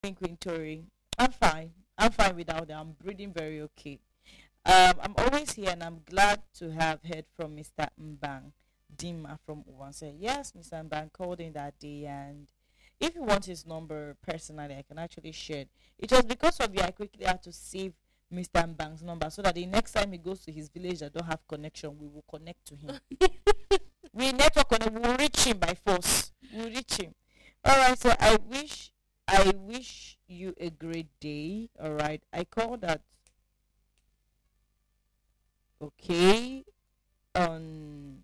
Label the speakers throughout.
Speaker 1: Queen Tori. I'm fine. I'm fine without them. I'm breathing very okay. I'm always here and I'm glad to have heard from Mr. Mbang Dima from Uwanse. Yes, Mr. Mbang called in that day, and if you want his number personally, I can actually share it. It was because of you I quickly had to save Mr. Mbang's number so that the next time he goes to his village that don't have connection, we will connect to him. We network on him, we will reach him by force. We'll reach him. Alright, so I wish you a great day. Alright. I call that okay. On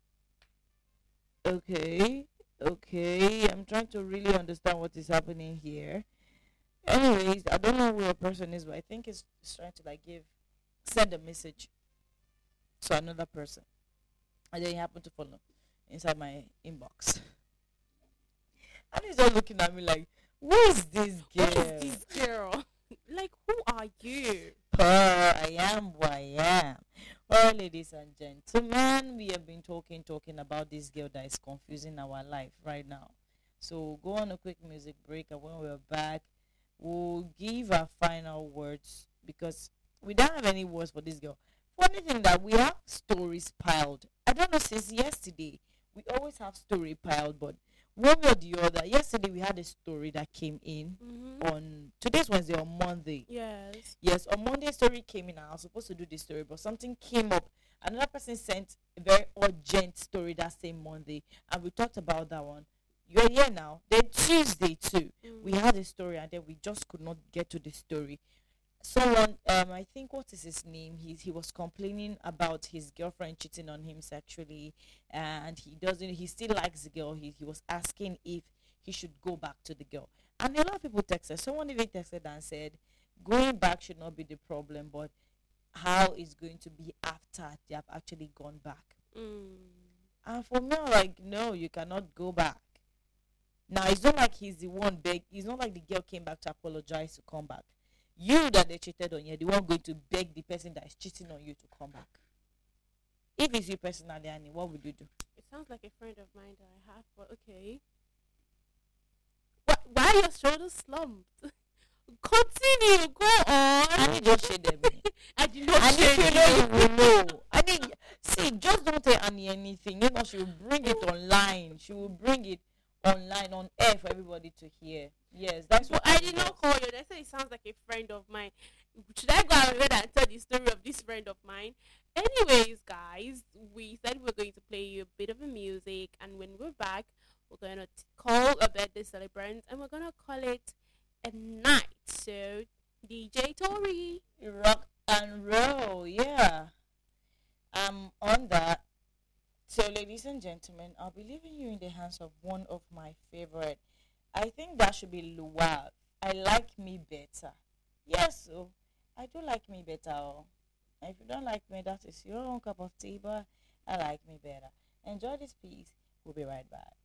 Speaker 1: okay. Okay. I'm trying to really understand what is happening here. Anyways, I don't know who a person is, but I think it's trying to like send a message to another person. And then he happened to follow inside my inbox. And he's just looking at me like, who is this
Speaker 2: Who is
Speaker 1: girl?
Speaker 2: this girl? Like, who are you?
Speaker 1: I am who I am. Well, ladies and gentlemen, we have been talking about this girl that is confusing our life right now. So go on a quick music break, and when we're back, we'll give our final words because we don't have any words for this girl. Funny thing that we have stories piled. I don't know since yesterday. We always have story piled, but one way or the other. Yesterday we had a story that came in
Speaker 2: Mm-hmm.
Speaker 1: on today's Wednesday on Monday.
Speaker 2: Yes.
Speaker 1: Yes, on Monday story came in and I was supposed to do this story, but something came up. Another person sent a very urgent story that same Monday, and we talked about that one. You're here now. Then Tuesday too, we
Speaker 2: Mm.
Speaker 1: had a story, and then we just could not get to the story. Someone, I think what is his name? He was complaining about his girlfriend cheating on him sexually, and he doesn't. He still likes the girl. He was asking if he should go back to the girl, and a lot of people texted. Someone even texted and said, going back should not be the problem, but how it's going to be after they have actually gone back.
Speaker 2: Mm.
Speaker 1: And for me, I'm like, no, you cannot go back. Now it's not like he's the one beg. It's not like the girl came back to apologize to come back. You that they cheated on you, the one going to beg the person that is cheating on you to come back. If it's you personally, Annie, what would you do?
Speaker 2: It sounds like a friend of mine that I have, but okay. Why are your shoulders slumped? Continue, go
Speaker 1: Annie
Speaker 2: on.
Speaker 1: just shaded me.
Speaker 2: I did not
Speaker 1: And if
Speaker 2: shade
Speaker 1: you know, you
Speaker 2: you.
Speaker 1: will know. I mean, see, just don't tell Annie anything. You know, she will bring it online. She will bring it online on air for everybody to hear. Yes, that's
Speaker 2: But
Speaker 1: what
Speaker 2: I
Speaker 1: Annie
Speaker 2: did
Speaker 1: does.
Speaker 2: not call you. They said it sounds like a friend of mine. Should I go ahead and tell the story of this friend of mine? Anyways, guys, we said we're going to play you a bit of a music, and when we're back, we're gonna call a birthday celebrant, and we're gonna call it a night. So, DJ Tori.
Speaker 1: Rock and roll, yeah. I'm on that. So, ladies and gentlemen, I'll be leaving you in the hands of one of my favorite. I think that should be Luau. I like me better. Yes, so I do like me better. Oh. If you don't like me, that is your own cup of tea, but I like me better. Enjoy this piece. We'll be right back.